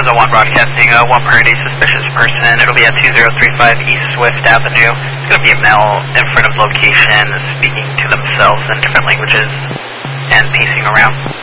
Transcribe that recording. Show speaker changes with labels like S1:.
S1: Plaza 1 broadcasting, 1 per 8 suspicious person. It'll be at 2035 East Swift Avenue. It's going to be a male in front of location speaking to themselves in different languages and pacing around.